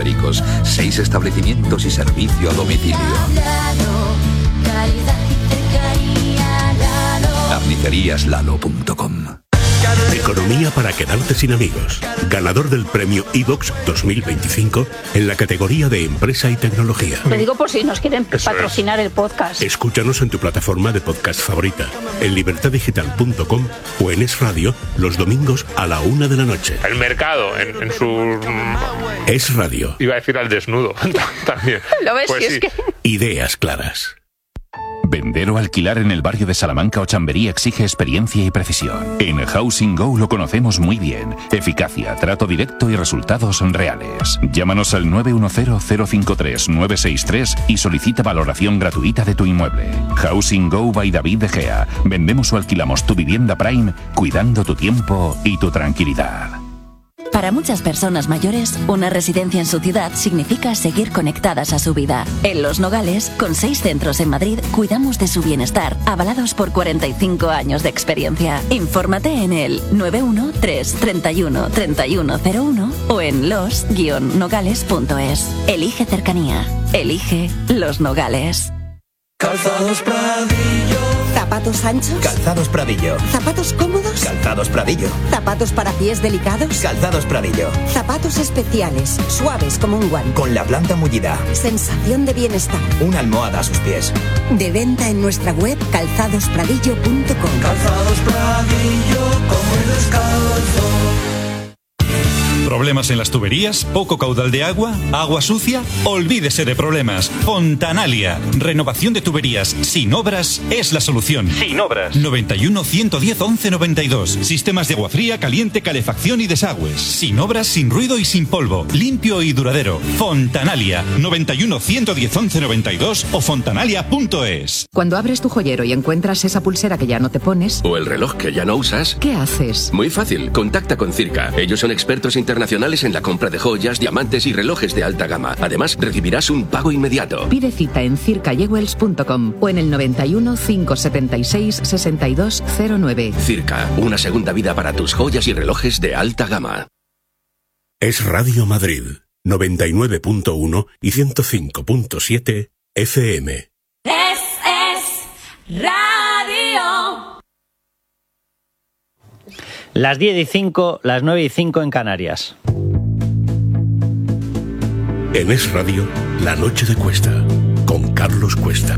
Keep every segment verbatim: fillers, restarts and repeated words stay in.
Ibéricos, seis establecimientos y servicio a domicilio. Carnicerías Lalo punto com. Economía para quedarte sin amigos. Ganador del premio iVox dos mil veinticinco en la categoría de empresa y tecnología. Lo digo por si nos quieren Eso patrocinar es. el podcast. Escúchanos en tu plataforma de podcast favorita, en libertad digital punto com o en Es Radio los domingos a la una de la noche. El mercado en, en su... Es Radio. Iba a decir al desnudo también. ¿Lo ves? Pues si sí. es que... Ideas claras. Vender o alquilar en el barrio de Salamanca o Chamberí exige experiencia y precisión. En Housing Go lo conocemos muy bien. Eficacia, trato directo y resultados reales. Llámanos al nueve uno cero, cero cinco tres, nueve seis tres y solicita valoración gratuita de tu inmueble. Housing Go by David De Gea. Vendemos o alquilamos tu vivienda Prime, cuidando tu tiempo y tu tranquilidad. Para muchas personas mayores, una residencia en su ciudad significa seguir conectadas a su vida. En Los Nogales, con seis centros en Madrid, cuidamos de su bienestar, avalados por cuarenta y cinco años de experiencia. Infórmate en el nueve uno tres, treinta y uno, treinta y uno cero uno o en los guion nogales punto es. Elige cercanía. Elige Los Nogales. Calzados Pradillo. ¿Zapatos anchos? Calzados Pradillo. ¿Zapatos cómodos? Calzados Pradillo. ¿Zapatos para pies delicados? Calzados Pradillo. Zapatos especiales, suaves como un guante. Con la planta mullida. Sensación de bienestar. Una almohada a sus pies. De venta en nuestra web calzados pradillo punto com. Calzados Pradillo, como el descalzo. ¿Problemas en las tuberías? ¿Poco caudal de agua? ¿Agua sucia? Olvídese de problemas. Fontanalia. Renovación de tuberías sin obras es la solución. Sin obras. noventa y uno, ciento diez, once noventa y dos. Sistemas de agua fría, caliente, calefacción y desagües. Sin obras, sin ruido y sin polvo. Limpio y duradero. Fontanalia. noventa y uno, ciento diez, once noventa y dos o fontanalia punto es. Cuando abres tu joyero y encuentras esa pulsera que ya no te pones... O el reloj que ya no usas... ¿Qué haces? Muy fácil. Contacta con Circa. Ellos son expertos internacionales en la compra de joyas, diamantes y relojes de alta gama. Además, recibirás un pago inmediato. Pide cita en circa jewels punto com o en el noventa y uno, cinco setenta y seis, sesenta y dos cero nueve. Circa, una segunda vida para tus joyas y relojes de alta gama. Es Radio Madrid, noventa y nueve punto uno y ciento cinco punto siete F M. Es, es Radio. Las diez y cinco, las nueve y cinco en Canarias. En Es Radio, La Noche de Cuesta, con Carlos Cuesta.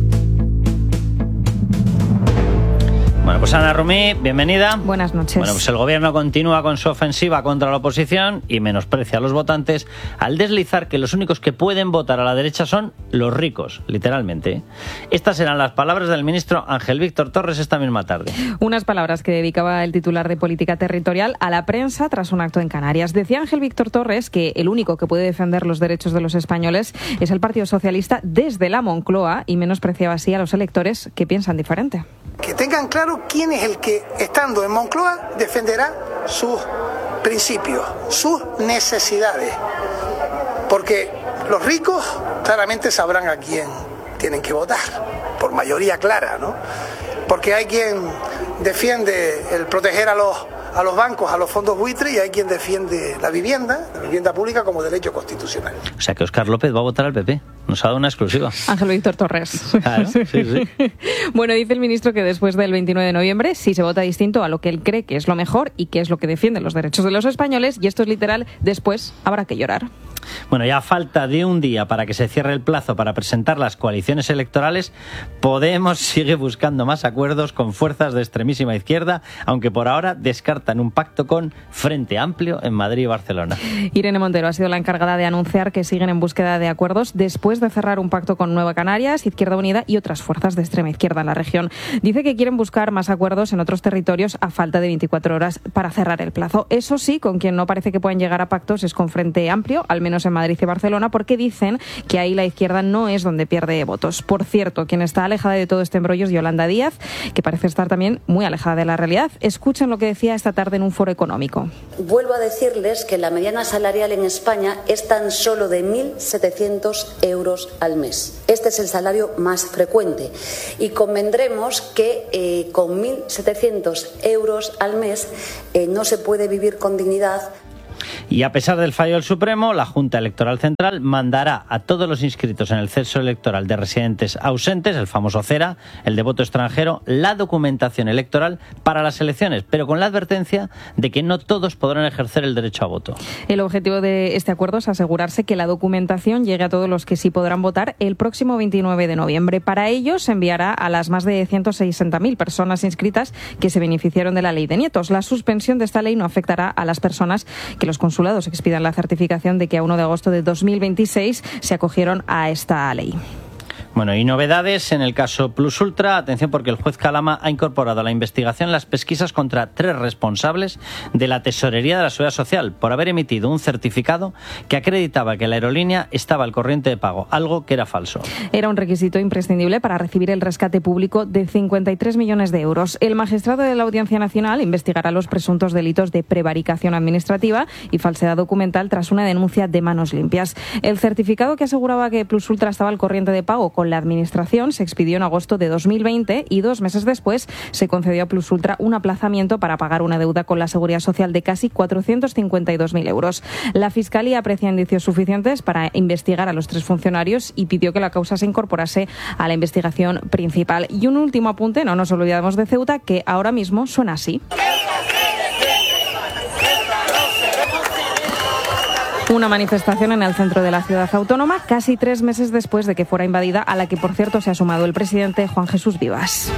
Bueno, pues Ana Rumí, bienvenida. Buenas noches. Bueno, pues el gobierno continúa con su ofensiva contra la oposición y menosprecia a los votantes al deslizar que los únicos que pueden votar a la derecha son los ricos, literalmente. Estas eran las palabras del ministro Ángel Víctor Torres esta misma tarde. Unas palabras que dedicaba el titular de Política Territorial a la prensa tras un acto en Canarias. Decía Ángel Víctor Torres que el único que puede defender los derechos de los españoles es el Partido Socialista desde la Moncloa y menospreciaba así a los electores que piensan diferente. Que tengan claro quién es el que, estando en Moncloa, defenderá sus principios, sus necesidades. Porque los ricos claramente sabrán a quién tienen que votar, por mayoría clara, ¿no? Porque hay quien defiende el proteger a los, a los bancos, a los fondos buitres, y hay quien defiende la vivienda, la vivienda pública como derecho constitucional. O sea que Óscar López va a votar al P P. Nos ha dado una exclusiva. Ángel Víctor Torres. Claro, sí, sí. Bueno, dice el ministro que después del veintinueve de noviembre sí se vota distinto a lo que él cree que es lo mejor y que es lo que defiende los derechos de los españoles, y esto es literal, después habrá que llorar. Bueno, ya a falta de un día para que se cierre el plazo para presentar las coaliciones electorales, Podemos sigue buscando más acuerdos con fuerzas de extremísima izquierda, aunque por ahora descartan un pacto con Frente Amplio en Madrid y Barcelona. Irene Montero ha sido la encargada de anunciar que siguen en búsqueda de acuerdos después de cerrar un pacto con Nueva Canarias, Izquierda Unida y otras fuerzas de extrema izquierda en la región. Dice que quieren buscar más acuerdos en otros territorios a falta de veinticuatro horas para cerrar el plazo. Eso sí, con quien no parece que puedan llegar a pactos es con Frente Amplio, al menos en Madrid y Barcelona, porque dicen que ahí la izquierda no es donde pierde votos. Por cierto, quien está alejada de todo este embrollo es Yolanda Díaz, que parece estar también muy alejada de la realidad. Escuchen lo que decía esta tarde en un foro económico. Vuelvo a decirles que la mediana salarial en España es tan solo de mil setecientos euros al mes. Este es el salario más frecuente y convendremos que eh, con mil setecientos euros al mes eh, no se puede vivir con dignidad. Y a pesar del fallo del Supremo, la Junta Electoral Central mandará a todos los inscritos en el censo electoral de residentes ausentes, el famoso CERA, el de voto extranjero, la documentación electoral para las elecciones, pero con la advertencia de que no todos podrán ejercer el derecho a voto. El objetivo de este acuerdo es asegurarse que la documentación llegue a todos los que sí podrán votar el próximo veintinueve de noviembre. Para ello se enviará a las más de ciento sesenta mil personas inscritas que se beneficiaron de la ley de nietos. La suspensión de esta ley no afectará a las personas que los consulados expidan la certificación de que a uno de agosto de dos mil veintiséis se acogieron a esta ley. Bueno, y novedades en el caso Plus Ultra. Atención, porque el juez Calama ha incorporado a la investigación las pesquisas contra tres responsables de la Tesorería de la Seguridad Social por haber emitido un certificado que acreditaba que la aerolínea estaba al corriente de pago, algo que era falso. Era un requisito imprescindible para recibir el rescate público de cincuenta y tres millones de euros. El magistrado de la Audiencia Nacional investigará los presuntos delitos de prevaricación administrativa y falsedad documental tras una denuncia de manos limpias. El certificado que aseguraba que Plus Ultra estaba al corriente de pago con la Administración se expidió en agosto de dos mil veinte y dos meses después se concedió a Plus Ultra un aplazamiento para pagar una deuda con la Seguridad Social de casi cuatrocientos cincuenta y dos mil euros. La Fiscalía aprecia indicios suficientes para investigar a los tres funcionarios y pidió que la causa se incorporase a la investigación principal. Y un último apunte, no nos olvidamos de Ceuta, que ahora mismo suena así. Una manifestación en el centro de la ciudad autónoma, casi tres meses después de que fuera invadida, a la que, por cierto, se ha sumado el presidente Juan Jesús Vivas.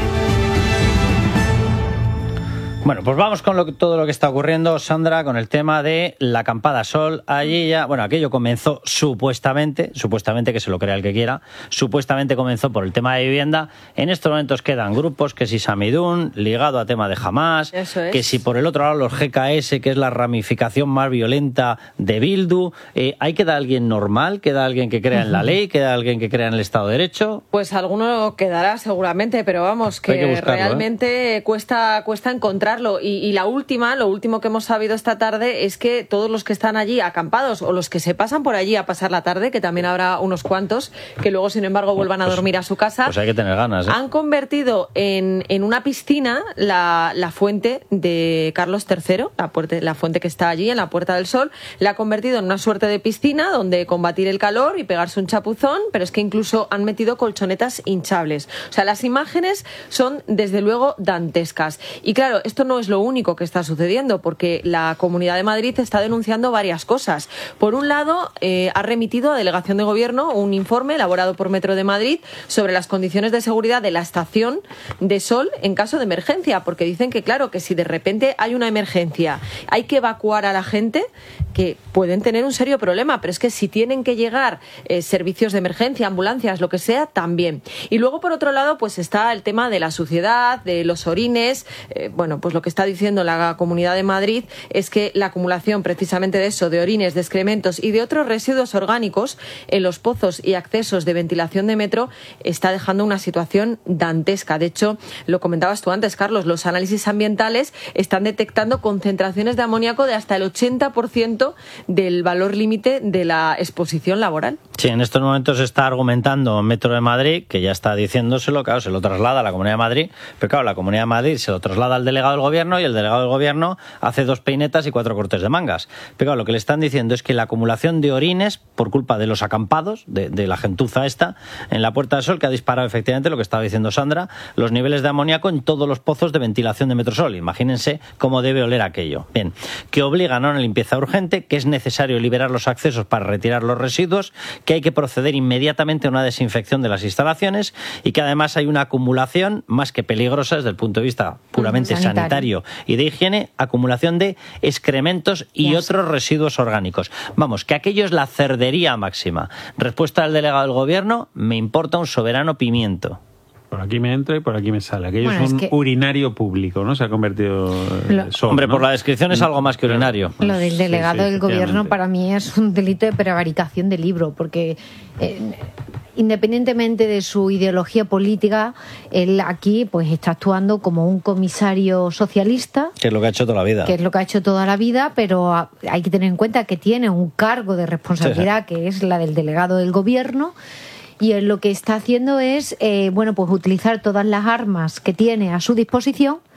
Bueno, pues vamos con lo, todo lo que está ocurriendo, Sandra, con el tema de la acampada Sol. Allí ya, bueno, aquello comenzó supuestamente, supuestamente que se lo crea el que quiera, supuestamente comenzó por el tema de vivienda. En estos momentos quedan grupos, que si Samidún, ligado a tema de Hamás, Eso es. que si por el otro lado los G K S, que es la ramificación más violenta de Bildu. Eh, ¿Ahí queda alguien normal? ¿Queda alguien que crea en la ley? ¿Queda alguien que crea en el Estado de Derecho? Pues alguno quedará seguramente, pero vamos, que, que realmente ¿eh? cuesta, cuesta encontrarlo. Y, y la última, lo último que hemos sabido esta tarde es que todos los que están allí acampados o los que se pasan por allí a pasar la tarde, que también habrá unos cuantos que luego, sin embargo, vuelvan a pues, dormir a su casa, pues hay que tener ganas, ¿eh? Han convertido en, en una piscina la, la fuente de Carlos tercero, la, puerta, la fuente que está allí en la Puerta del Sol, la ha convertido en una suerte de piscina donde combatir el calor y pegarse un chapuzón, pero es que incluso han metido colchonetas hinchables. O sea, las imágenes son, desde luego, dantescas. Y claro, esto no es lo único que está sucediendo, porque la Comunidad de Madrid está denunciando varias cosas. Por un lado, eh, ha remitido a Delegación de Gobierno un informe elaborado por Metro de Madrid sobre las condiciones de seguridad de la estación de Sol en caso de emergencia, porque dicen que, claro, que si de repente hay una emergencia, hay que evacuar a la gente, que pueden tener un serio problema, pero es que si tienen que llegar eh, servicios de emergencia, ambulancias, lo que sea, también. Y luego, por otro lado, pues está el tema de la suciedad, de los orines. Eh, bueno, pues lo que está diciendo la Comunidad de Madrid es que la acumulación precisamente de eso, de orines, de excrementos y de otros residuos orgánicos en los pozos y accesos de ventilación de Metro está dejando una situación dantesca. De hecho, lo comentabas tú antes, Carlos, los análisis ambientales están detectando concentraciones de amoníaco de hasta el ochenta por ciento del valor límite de la exposición laboral. Sí, en estos momentos se está argumentando Metro de Madrid, que ya está diciéndoselo, claro, se lo traslada a la Comunidad de Madrid, pero claro, la Comunidad de Madrid se lo traslada al delegado del Gobierno y el delegado del Gobierno hace dos peinetas y cuatro cortes de mangas. Pero claro, lo que le están diciendo es que la acumulación de orines, por culpa de los acampados, de, de la gentuza esta, en la Puerta del Sol, que ha disparado efectivamente lo que estaba diciendo Sandra, los niveles de amoníaco en todos los pozos de ventilación de Metrosol. Imagínense cómo debe oler aquello. Bien, que obligan a una limpieza urgente, que es necesario liberar los accesos para retirar los residuos, que hay que proceder inmediatamente a una desinfección de las instalaciones y que además hay una acumulación más que peligrosa desde el punto de vista puramente sanitario. sanitario y de higiene, acumulación de excrementos y yes. otros residuos orgánicos. Vamos, que aquello es la cerdería máxima. Respuesta del delegado del Gobierno: me importa un soberano pimiento. Por aquí me entra y por aquí me sale. Aquello bueno, es un es que... urinario público, ¿no? Se ha convertido... Lo... Sol, Hombre, ¿no? por la descripción es algo más que urinario. Lo del delegado sí, sí, del Gobierno para mí es un delito de prevaricación de libro, porque eh, independientemente de su ideología política, él aquí pues está actuando como un comisario socialista. Que es lo que ha hecho toda la vida. Que es lo que ha hecho toda la vida, pero hay que tener en cuenta que tiene un cargo de responsabilidad, sí, sí. que es la del delegado del Gobierno. Y él lo que está haciendo es, eh, bueno, pues utilizar todas las armas que tiene a su disposición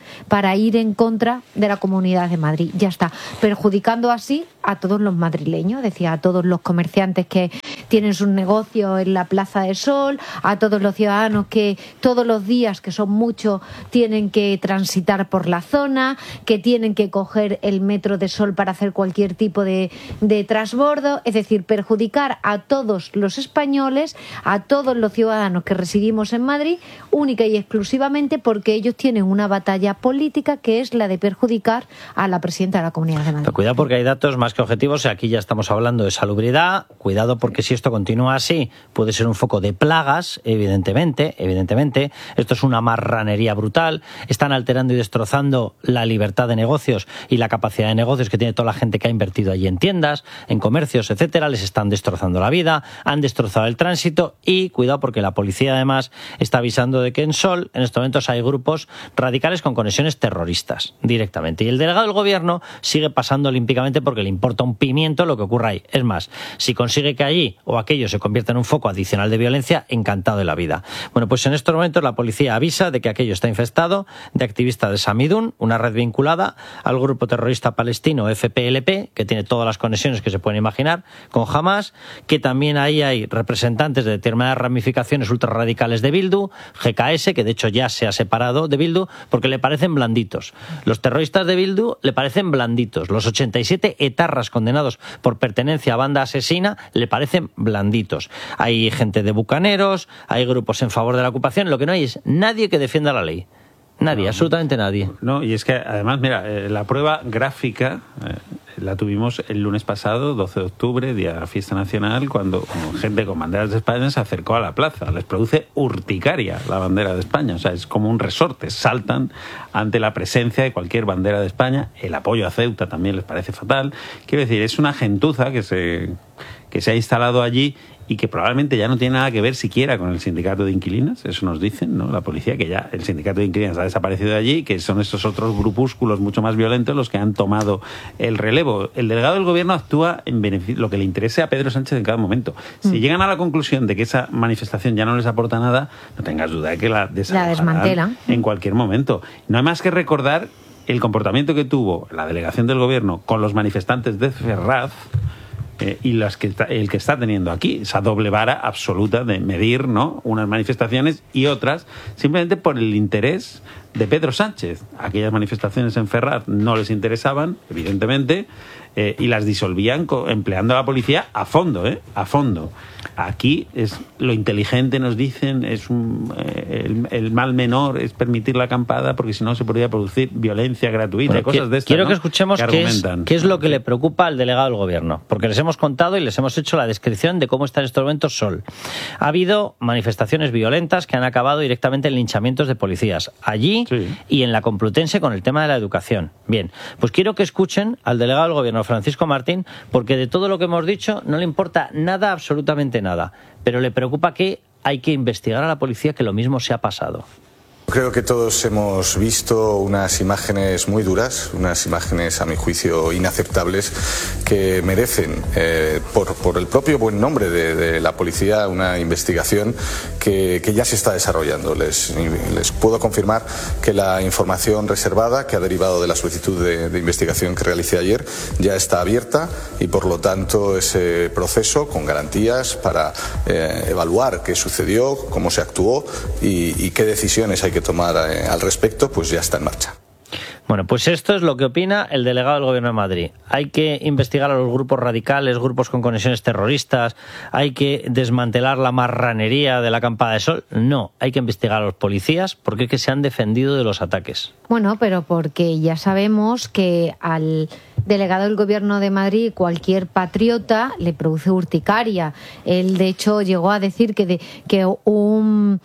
para ir en contra de la Comunidad de Madrid. Ya está, perjudicando así a todos los madrileños, decía, a todos los comerciantes que tienen sus negocios en la Plaza del Sol, a todos los ciudadanos que todos los días, que son muchos, tienen que transitar por la zona, que tienen que coger el metro de Sol para hacer cualquier tipo de, de transbordo, es decir, perjudicar a todos los españoles, a todos los ciudadanos que residimos en Madrid, única y exclusivamente porque ellos tienen una batalla política que es la de perjudicar a la presidenta de la Comunidad de Madrid. Pero cuidado porque hay datos más que objetivos, aquí ya estamos hablando de salubridad, cuidado porque si esto continúa así puede ser un foco de plagas, evidentemente, evidentemente, esto es una marranería brutal, están alterando y destrozando la libertad de negocios y la capacidad de negocios que tiene toda la gente que ha invertido allí en tiendas, en comercios, etcétera, les están destrozando la vida, han destrozado el tránsito y cuidado porque la policía además está avisando de que en Sol en estos momentos hay grupos radicales con conexiones terroristas directamente y el delegado del gobierno sigue pasando olímpicamente porque le importa un pimiento lo que ocurra ahí. Es más, si consigue que allí o aquello se convierta en un foco adicional de violencia, encantado de la vida. Bueno, pues en estos momentos la policía avisa de que aquello está infestado de activistas de Samidun, una red vinculada al grupo terrorista palestino F P L P, que tiene todas las conexiones que se pueden imaginar con Hamas, que también ahí hay representantes de determinadas ramificaciones ultrarradicales de Bildu, G K S, que de hecho ya se ha separado de Bildu porque le parecen blanditos. Los terroristas de Bildu le parecen blanditos. Los ochenta y siete etarras condenados por pertenencia a banda asesina le parecen blanditos. Hay gente de bucaneros, hay grupos en favor de la ocupación, lo que no hay es nadie que defienda la ley. Nadie, no, absolutamente nadie. No, y es que además, mira, eh, la prueba gráfica eh, la tuvimos el lunes pasado, doce de octubre, día de la fiesta nacional, cuando gente con banderas de España se acercó a la plaza. Les produce urticaria la bandera de España, o sea, es como un resorte, saltan ante la presencia de cualquier bandera de España. El apoyo a Ceuta también les parece fatal. Quiero decir, es una gentuza que se, que se ha instalado allí y que probablemente ya no tiene nada que ver siquiera con el sindicato de inquilinos, eso nos dicen, ¿no? La policía, que ya el sindicato de inquilinos ha desaparecido de allí, que son estos otros grupúsculos mucho más violentos los que han tomado el relevo. El delegado del gobierno actúa en beneficio, lo que le interese a Pedro Sánchez en cada momento. Si mm. llegan a la conclusión de que esa manifestación ya no les aporta nada, no tengas duda de que la desmantelan en cualquier momento. No hay más que recordar el comportamiento que tuvo la delegación del gobierno con los manifestantes de Ferraz, Eh, y las que está, el que está teniendo aquí, esa doble vara absoluta de medir, ¿no?, unas manifestaciones y otras, simplemente por el interés de Pedro Sánchez. Aquellas manifestaciones en Ferraz no les interesaban, evidentemente, eh, y las disolvían co- empleando a la policía a fondo, ¿eh? A fondo. Aquí es lo inteligente, nos dicen, es un, eh, el, el mal menor es permitir la acampada porque si no se podría producir violencia gratuita, bueno, cosas de estas. Quiero ¿no?, que escuchemos que qué es, qué es lo que le preocupa al delegado del gobierno, porque les hemos contado y les hemos hecho la descripción de cómo está en estos momentos Sol. Ha habido manifestaciones violentas que han acabado directamente en linchamientos de policías allí sí. y en la Complutense con el tema de la educación. Bien, pues quiero que escuchen al delegado del gobierno, Francisco Martín, porque de todo lo que hemos dicho no le importa nada, absolutamente nada, pero le preocupa que hay que investigar a la policía que lo mismo se ha pasado. Creo que todos hemos visto unas imágenes muy duras, unas imágenes a mi juicio inaceptables que merecen, eh, por, por el propio buen nombre de, de la policía, una investigación que, que ya se está desarrollando. Les, les puedo confirmar que la información reservada que ha derivado de la solicitud de, de investigación que realicé ayer ya está abierta y por lo tanto ese proceso con garantías para eh, evaluar qué sucedió, cómo se actuó y, y qué decisiones hay que tomar eh, al respecto, pues ya está en marcha. Bueno, pues esto es lo que opina el delegado del Gobierno de Madrid. Hay que investigar a los grupos radicales, grupos con conexiones terroristas, hay que desmantelar la marranería de la acampada de Sol. No, hay que investigar a los policías porque es que se han defendido de los ataques. Bueno, pero porque ya sabemos que al delegado del Gobierno de Madrid cualquier patriota le produce urticaria. Él, de hecho, llegó a decir que, de, que un,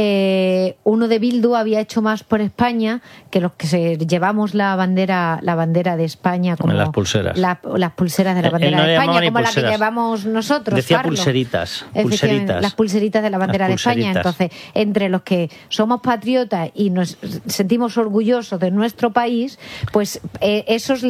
eh, uno de Bildu había hecho más por España que los que se llevamos la bandera la bandera de España, como las pulseras. La, las pulseras de la bandera no de España, como pulseras. La que llevamos nosotros. Decía Carlos. pulseritas, pulseritas. Las pulseritas de la bandera de España. Entonces, entre los que somos patriotas y nos sentimos orgullosos de nuestro país, pues eh, esos le, le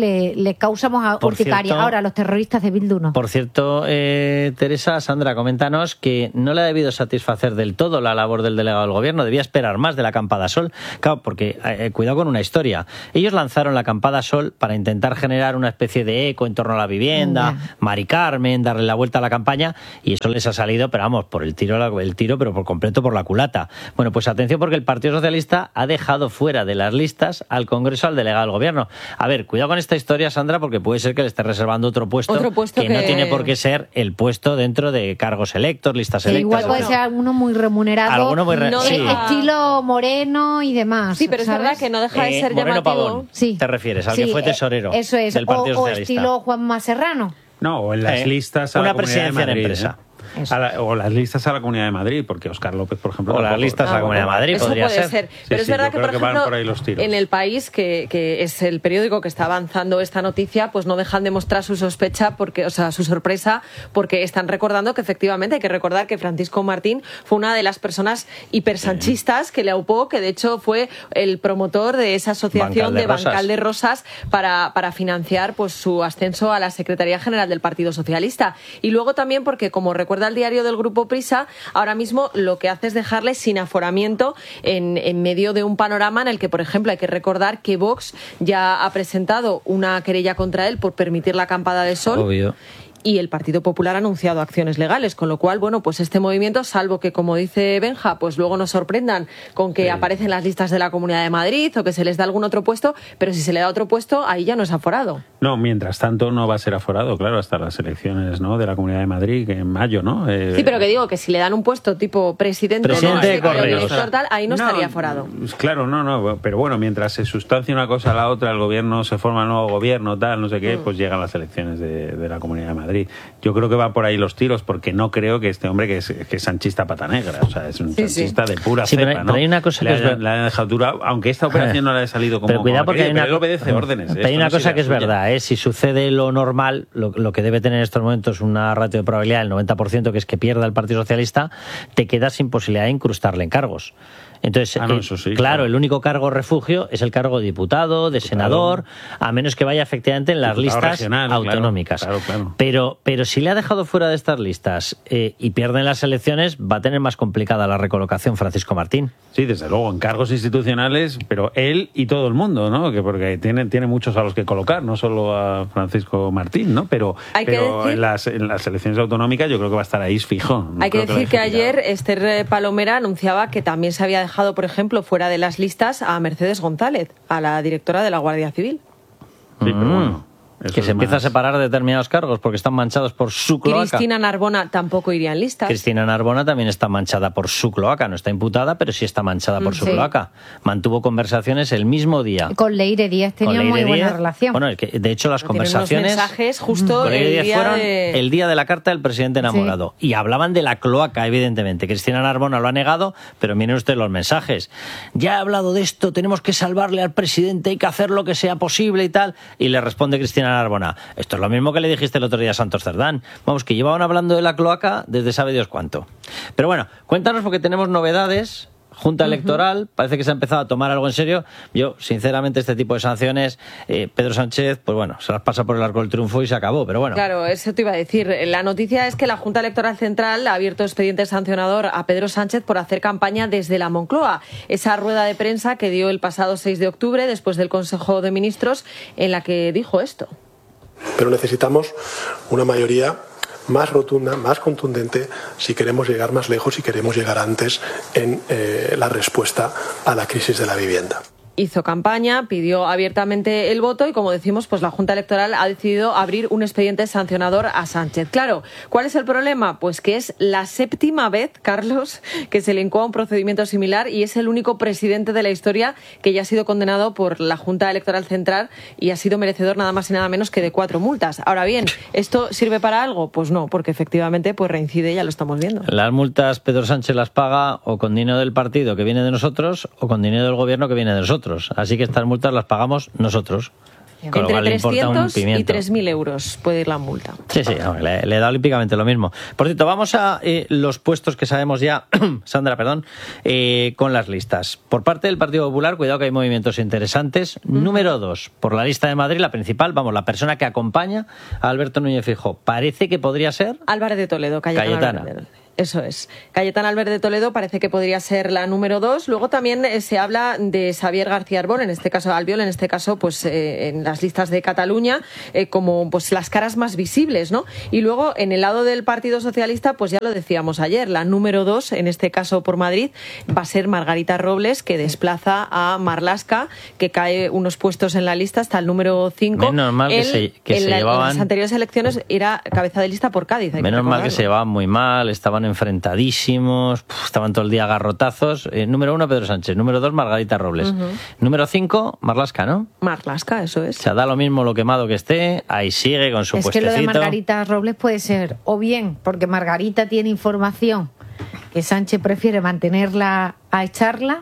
les causamos a Por urticaria. cierto- Ahora, los terroristas de Bildu no. Por cierto, eh, Teresa, Sandra, coméntanos que no le ha debido satisfacer del todo la labor del delegado del gobierno. Debía esperar más de la Acampada Sol. Claro, porque eh, cuidado con una historia. Ellos lanzaron la Acampada Sol para intentar generar una especie de eco en torno a la vivienda, Ya. Mari Carmen, darle la vuelta a la campaña, y eso les ha salido, pero vamos, por el tiro, el tiro, pero por completo por la culata. Bueno, pues atención, porque el Partido Socialista ha dejado fuera de las listas al Congreso al delegado del gobierno. A ver, cuidado con esta historia, Sandra, porque puede ser que le esté reservando otro puesto, Otro puesto que, que- no tiene por qué ser el puesto dentro de cargos electos, listas Que electas. igual puede Bueno, ser alguno muy remunerado, Alguno muy re- no sí. de estilo Moreno y demás. Sí, pero es ¿sabes? verdad que no deja de eh, ser Moreno llamativo. Pavón, Sí. te refieres, al Sí, que fue eh, tesorero Eso es, del Partido o, o Socialista. estilo Juanma Serrano. No, o en las Eh, listas a una la Comunidad de presidencia en Madrid. empresa. ¿eh? A la- o las listas a la Comunidad de Madrid, porque Óscar López, por ejemplo... O las tampoco- listas a la Comunidad de Madrid, Eso podría puede ser. ser. Sí, Pero es sí, verdad yo que, creo por que van ejemplo, por ahí los tiros. en El País, que, que es el periódico que está avanzando esta noticia, pues no dejan de mostrar su sospecha, porque, o sea, su sorpresa, porque están recordando que efectivamente hay que recordar que Francisco Martín fue una de las personas hipersanchistas que le aupó, que de hecho fue el promotor de esa asociación Bancal de de Rosas. Bancal de Rosas para, para financiar pues su ascenso a la Secretaría General del Partido Socialista. Y luego también porque, como recuerda el diario del Grupo Prisa, ahora mismo lo que hace es dejarle sin aforamiento en, en medio de un panorama en el que, por ejemplo, hay que recordar que Vox ya ha presentado una querella contra él por permitir la acampada de sol. Obvio. Y el Partido Popular ha anunciado acciones legales, con lo cual, bueno, pues este movimiento, salvo que, como dice Benja, pues luego nos sorprendan con que aparecen las listas de la Comunidad de Madrid o que se les da algún otro puesto, pero si se le da otro puesto, ahí ya no es aforado. No, mientras tanto no va a ser aforado, claro, hasta las elecciones, ¿no?, de la Comunidad de Madrid, que en mayo, ¿no? Eh, Sí, pero que digo que si le dan un puesto tipo presidente, Presidente no, de Correos. director tal, ahí no, No, estaría aforado. Claro, no, no, pero bueno, mientras se sustancia una cosa a la otra, el gobierno se forma el nuevo gobierno, tal, no sé qué, Mm. pues llegan las elecciones de, de la Comunidad de Madrid. Yo creo que va por ahí los tiros, porque no creo que este hombre, que es, que es sanchista pata negra, o sea, es un Sí, sí. sanchista de pura Sí, pero cepa, hay- ¿no? pero hay una cosa le que es haya- ver- le haya dejado dura, aunque esta operación no le haya salido como Pero cuidado, como porque hay quería, una, pero él obedece órdenes. pero esto hay una no es cosa idea que es suya. verdad, ¿eh? Si sucede lo normal, lo, lo que debe tener en estos momentos una ratio de probabilidad del noventa por ciento, que es que pierda el Partido Socialista, te quedas sin posibilidad de incrustarle en cargos. Entonces, Ah, no, eh, eso sí, claro, claro. el único cargo refugio es el cargo de diputado, de senador, a menos que vaya efectivamente en las Diputado listas regional, claro, autonómicas. claro, claro. Pero, pero si le ha dejado fuera de estas listas eh, y pierden las elecciones, va a tener más complicada la recolocación Francisco Martín. Sí, desde luego, en cargos institucionales, pero él y todo el mundo, ¿no? Que porque tiene, tiene muchos a los que colocar, no solo a Francisco Martín, ¿no? Pero, Hay que pero decir- en, las, en las elecciones autonómicas yo creo que va a estar ahí fijo. No Hay que creo lo decir que deje pillado. ayer Esther eh, Palomera anunciaba que también se había dejado, por ejemplo, fuera de las listas a Mercedes González, a la directora de la Guardia Civil. Sí, pero bueno. Eso Que es se empieza más- a separar de determinados cargos porque están manchados por su cloaca. Cristina Narbona tampoco iría en listas. Cristina Narbona también está manchada por su cloaca, no está imputada, pero sí está manchada por Mm, su sí. cloaca. Mantuvo conversaciones el mismo día. Con Leire Díaz tenía con muy Leire buena Díaz. relación. Bueno, el que- de hecho las Tienen unos conversaciones mensajes justo con Leire el Díaz día fueron de... el día de la carta del presidente enamorado. Y hablaban de la cloaca, evidentemente. Cristina Narbona lo ha negado, pero miren ustedes los mensajes. Ya he hablado de esto, tenemos que salvarle al presidente, hay que hacer lo que sea posible y tal. Y le responde Cristina Narbona, esto es lo mismo que le dijiste el otro día a Santos Cerdán. Vamos, que llevaban hablando de la cloaca desde sabe Dios cuánto. Pero bueno, cuéntanos porque tenemos novedades. Junta Electoral, parece que se ha empezado a tomar algo en serio. Yo, sinceramente, este tipo de sanciones, eh, Pedro Sánchez, pues bueno, se las pasa por el arco del triunfo y se acabó, pero bueno. Claro, eso te iba a decir. La noticia es que la Junta Electoral Central ha abierto expediente sancionador a Pedro Sánchez por hacer campaña desde la Moncloa. Esa rueda de prensa que dio el pasado seis de octubre, después del Consejo de Ministros, en la que dijo esto. Pero necesitamos una mayoría más rotunda, más contundente, si queremos llegar más lejos, si queremos llegar antes en eh, la respuesta a la crisis de la vivienda. Hizo campaña, pidió abiertamente el voto y, como decimos, pues la Junta Electoral ha decidido abrir un expediente sancionador a Sánchez. Claro, ¿cuál es el problema? Pues que es la séptima vez, Carlos, que se le incoa un procedimiento similar y es el único presidente de la historia que ya ha sido condenado por la Junta Electoral Central y ha sido merecedor nada más y nada menos que de cuatro multas. Ahora bien, ¿esto sirve para algo? Pues no, porque efectivamente pues reincide, ya lo estamos viendo. Las multas Pedro Sánchez las paga o con dinero del partido que viene de nosotros o con dinero del gobierno que viene de nosotros. Así que estas multas las pagamos nosotros. Con Entre trescientos y pimiento. tres mil euros puede ir la multa. Sí, sí, no, le, le da olímpicamente lo mismo. Por cierto, vamos a eh, los puestos que sabemos ya, Sandra, perdón, eh, con las listas. Por parte del Partido Popular, cuidado que hay movimientos interesantes. Uh-huh. Número dos, por la lista de Madrid, la principal, vamos, la persona que acompaña a Alberto Núñez Feijóo. Parece que podría ser... Álvarez de Toledo, Cayetana. Cayetana. Álvarez. Eso es. Cayetana Álvarez de Toledo parece que podría ser la número dos. Luego también eh, se habla de Xavier García Arbón, en este caso Albiol, en este caso pues eh, en las listas de Cataluña, eh, como pues las caras más visibles, ¿no? Y luego en el lado del Partido Socialista, pues ya lo decíamos ayer, la número dos, en este caso por Madrid, va a ser Margarita Robles, que desplaza a Marlaska, que cae unos puestos en la lista hasta el número cinco. Menos mal que Él, se, que en, se la, llevaban... en las anteriores elecciones era cabeza de lista por Cádiz. Menos mal que se llevaban muy mal, estaban enfrentadísimos, puf, estaban todo el día a garrotazos. Eh, número uno, Pedro Sánchez. Número dos, Margarita Robles. Uh-huh. Número cinco, Marlaska, ¿no? Marlaska, eso es. O sea, da lo mismo lo quemado que esté, ahí sigue con su es puestecito. Es que lo de Margarita Robles puede ser, o bien porque Margarita tiene información que Sánchez prefiere mantenerla a echarla,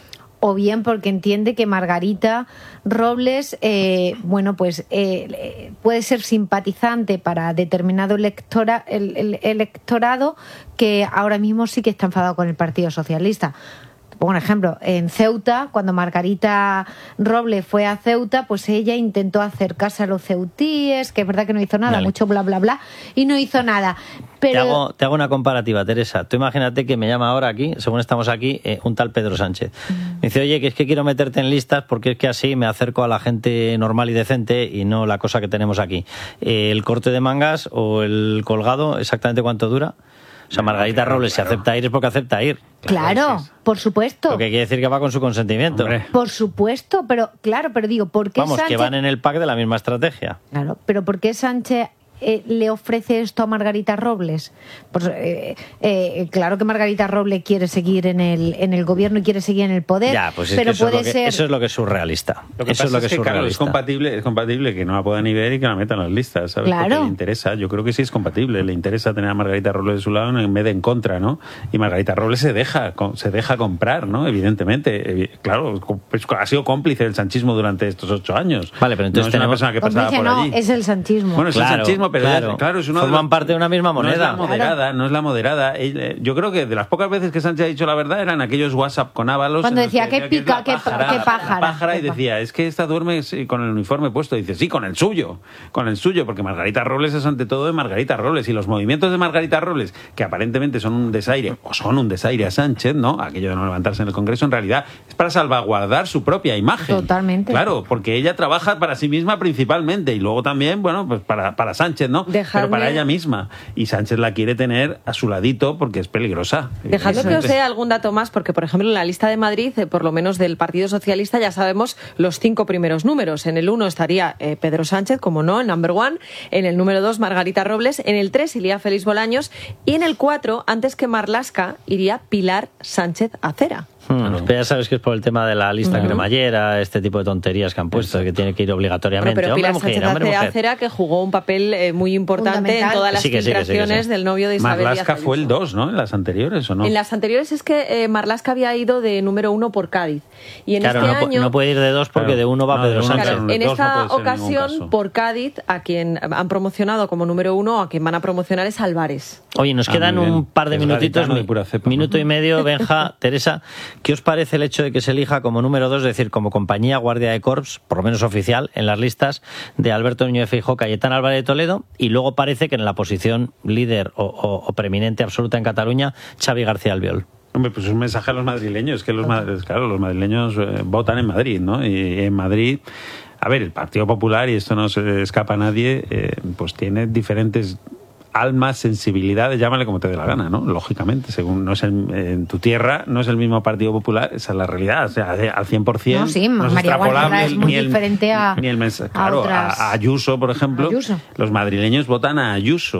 o bien porque entiende que Margarita Robles, eh, bueno, pues eh, puede ser simpatizante para determinado electora, el, el, electorado que ahora mismo sí que está enfadado con el Partido Socialista. Pongo un ejemplo, en Ceuta, cuando Margarita Robles fue a Ceuta, pues ella intentó acercarse a los ceutíes, que es verdad que no hizo nada, vale. mucho bla bla bla, y no hizo nada. Pero... Te hago, te hago una comparativa, Teresa. Tú imagínate que me llama ahora aquí, según estamos aquí, eh, un tal Pedro Sánchez. Mm. Me dice, oye, que es que quiero meterte en listas porque es que así me acerco a la gente normal y decente y no la cosa que tenemos aquí. Eh, el corte de mangas o el colgado, ¿exactamente cuánto dura? O sea, Margarita claro, Robles, claro. si acepta ir es porque acepta ir. Claro, por supuesto. Lo que quiere decir que va con su consentimiento. Hombre. Por supuesto, pero claro, pero digo, ¿por qué Vamos, Sánchez... que van en el pack de la misma estrategia. Claro, pero ¿por qué Sánchez eh, le ofrece esto a Margarita Robles? Pues eh, eh, claro que Margarita Robles quiere seguir en el en el gobierno y quiere seguir en el poder, ya, pues es pero que eso puede es lo que, ser... Eso es lo que es surrealista. Lo que eso pasa es lo que es que, es claro, es compatible, es compatible que no la pueda ni ver y que la metan en las listas, ¿sabes? Claro. Porque le interesa, yo creo que sí es compatible, le interesa tener a Margarita Robles de su lado en vez de en contra, ¿no? Y Margarita Robles se deja, se deja comprar, ¿no? Evidentemente, claro, ha sido cómplice del sanchismo durante estos ocho años. Vale, pero entonces no es tenemos... una persona que pasaba por no, allí. es el sanchismo. Bueno, es claro, el sanchismo, pero claro, es, claro es una forman de parte de una misma moneda. No es la moderada, claro. no es la moderada. Yo creo que de las pocas veces que Sánchez ha dicho la verdad eran aquellos WhatsApp con Ábalos. Cuando decía, ¿qué pica, qué pájara? Qué pájara, pájara y decía, es que esta duerme con el uniforme puesto. Y dice, sí, con el suyo, con el suyo, porque Margarita Robles es ante todo de Margarita Robles. Y los movimientos de Margarita Robles, que aparentemente son un desaire, o son un desaire a Sánchez, ¿no? Aquello de no levantarse en el Congreso, en realidad es para salvaguardar su propia imagen. Totalmente. Claro, porque ella trabaja para sí misma principalmente y luego también, bueno, pues para, para Sánchez, ¿no? Dejadme... Pero para ella misma. Y Sánchez la quiere tener a su ladito porque es peligrosa. Dejadme que os dé algún dato más, porque, por ejemplo, en la lista de Madrid, eh, por lo menos del Partido Socialista, ya sabemos los cinco primeros números. En el uno estaría eh, Pedro Sánchez, como no, en number one. En el número dos, Margarita Robles. En el tres iría Félix Bolaños. Y en el cuatro, antes que Marlaska, iría Pilar Sánchez Acera. Hmm, pero ya sabes que es por el tema de la lista uh-huh. cremallera, este tipo de tonterías que han puesto, Exacto. que tiene que ir obligatoriamente. Bueno, pero Pilar hombre, Sánchez mujer, hombre, Acera, que jugó un papel eh, muy importante en todas las sí que sí, filtraciones que sí, que sí. del novio de Isabel Marlaska Díaz fue el dos, ¿no? En las anteriores, ¿o no? En las anteriores es que eh, Marlaska había ido de número uno por Cádiz. Y en claro, este no, año... no puede ir de dos porque claro, de uno va no, Pedro uno, Sánchez. Claro, en esta no ocasión, por Cádiz, a quien han promocionado como número uno, a quien van a promocionar es Álvarez. Oye, nos ah, quedan un par de es minutitos, de pura cepa, minuto ¿no? y medio, Benja, Teresa. ¿Qué os parece el hecho de que se elija como número dos, es decir, como compañía guardia de corps, por lo menos oficial, en las listas de Alberto Núñez Feijóo, Cayetana Álvarez de Toledo, y luego parece que en la posición líder o, o, o preeminente absoluta en Cataluña, Xavi García Albiol? Hombre, pues es un mensaje a los madrileños, que los, claro, los madrileños eh, votan en Madrid, ¿no? Y en Madrid, a ver, el Partido Popular, y esto no se escapa a nadie, eh, pues tiene diferentes almas, sensibilidades, llámale como te dé la gana, ¿no? Lógicamente, según no es el, en tu tierra, no es el mismo Partido Popular, esa es la realidad, o sea, al cien por ciento. No, sí, no es María Guardiola es muy el, diferente a, ni el mensaje, claro, a otras... a, a Ayuso, por ejemplo, Ayuso. Los madrileños votan a Ayuso.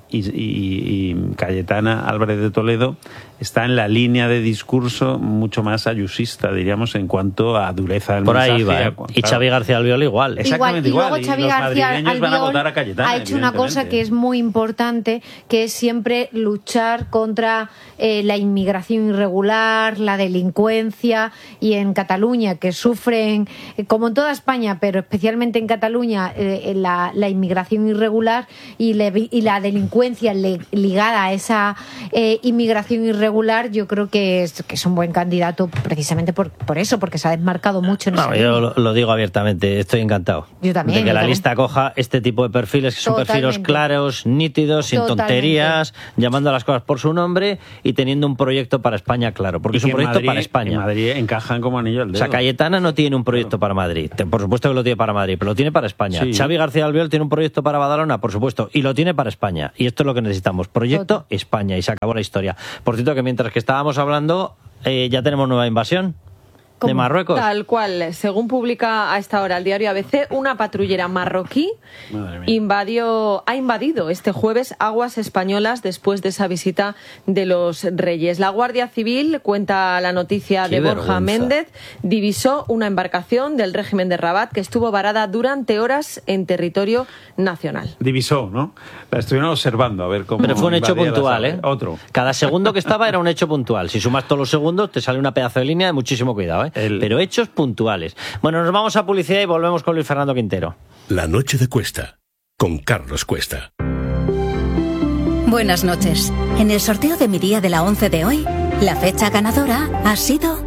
y, y, y Cayetana Álvarez de Toledo está en la línea de discurso mucho más ayusista, diríamos, en cuanto a dureza del Por mensaje. ahí va, ¿eh? Y Xavi García Albiol igual. Exactamente igual. igual. Y luego Xavi y los García madrileños van a votar a Cayetana, ha hecho una cosa que es muy importante, que es siempre luchar contra eh, la inmigración irregular, la delincuencia, y en Cataluña, que sufren, eh, como en toda España, pero especialmente en Cataluña, eh, la, la inmigración irregular y, le, y la delincuencia le, ligada a esa eh, inmigración irregular, yo creo que es, que es un buen candidato precisamente por, por eso, porque se ha desmarcado mucho en No, ese yo lo, lo digo abiertamente, estoy encantado. Yo también. De que yo la también. lista coja este tipo de perfiles, que son Totalmente. perfiles claros, nítidos, sin Totalmente. tonterías, llamando a las cosas por su nombre y teniendo un proyecto para España claro, porque Y es un que en proyecto Madrid- para España. en Madrid encajan como anillo al O dedo. sea, Cayetana no tiene un proyecto para Madrid. Te- Por supuesto que lo tiene para Madrid, pero lo tiene para España. Sí. Xavi García Albiol tiene un proyecto para Badalona, por supuesto, y lo tiene para España. Y esto es lo que necesitamos. Proyecto España, y se acabó la historia. Por cierto, que mientras que estábamos hablando, eh, ya tenemos nueva invasión de Marruecos. Tal cual, según publica a esta hora el diario A B C, una patrullera marroquí invadió, ha invadido este jueves aguas españolas después de esa visita de los Reyes. La Guardia Civil, cuenta la noticia Qué de Borja vergüenza. Méndez, divisó una embarcación del régimen de Rabat que estuvo varada durante horas en territorio nacional. Divisó, ¿no? La estuvieron observando a ver cómo. Pero fue un hecho invadía las puntual, aguas. ¿eh? Otro. Cada segundo que estaba era un hecho puntual. Si sumas todos los segundos, te sale una pedazo de línea de muchísimo cuidado, ¿eh? Pero hechos puntuales. Bueno, nos vamos a publicidad y volvemos con Luis Fernando Quintero. La noche de Cuesta, con Carlos Cuesta. Buenas noches. En el sorteo de mi día de la once de hoy, la fecha ganadora ha sido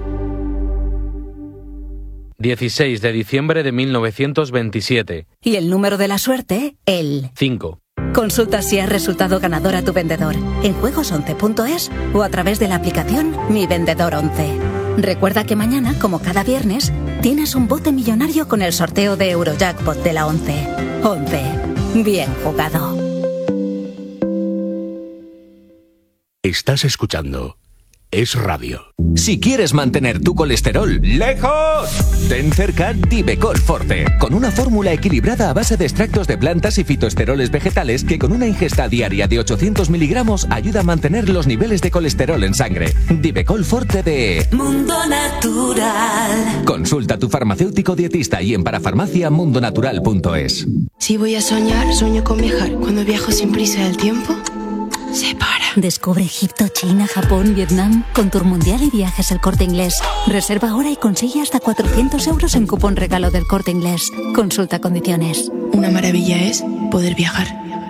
dieciséis de diciembre de mil novecientos veintisiete. y el número de la suerte, el cinco. Consulta si has resultado ganador a tu vendedor en juegos once punto es o a través de la aplicación Mi Vendedor once. Recuerda que mañana, como cada viernes, tienes un bote millonario con el sorteo de Eurojackpot de la once. once. Bien jugado. Estás escuchando Es Radio. Si quieres mantener tu colesterol lejos, ten cerca Divecol Forte, con una fórmula equilibrada a base de extractos de plantas y fitoesteroles vegetales que con una ingesta diaria de ochocientos miligramos ayuda a mantener los niveles de colesterol en sangre. Divecol Forte de Mundo Natural. Consulta a tu farmacéutico dietista y en parafarmacia mundonatural punto es. Si voy a soñar, sueño con viajar. Cuando viajo sin prisa del tiempo, se para. Descubre Egipto, China, Japón, Vietnam con Tour Mundial y Viajes El Corte Inglés. Reserva ahora y consigue hasta cuatrocientos euros en cupón regalo del Corte Inglés. Consulta condiciones. Una maravilla es poder viajar.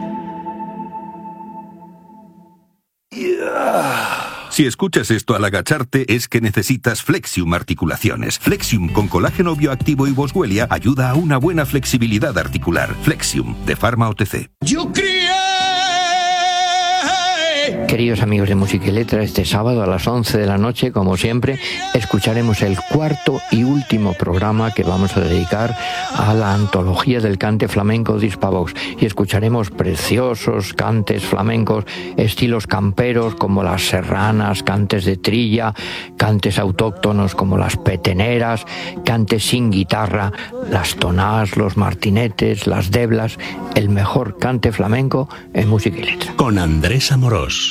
Si escuchas esto al agacharte es que necesitas Flexium Articulaciones. Flexium con colágeno bioactivo y boswellia ayuda a una buena flexibilidad articular. Flexium, de Pharma O T C. Yo crié. Queridos amigos de Música y Letra, este sábado a las once de la noche, como siempre, escucharemos el cuarto y último programa que vamos a dedicar a la antología del cante flamenco de Hispavox, y escucharemos preciosos cantes flamencos, estilos camperos como las serranas, cantes de trilla, cantes autóctonos como las peteneras, cantes sin guitarra, las tonás, los martinetes, las deblas, el mejor cante flamenco en Música y Letra. Con Andrés Amorós.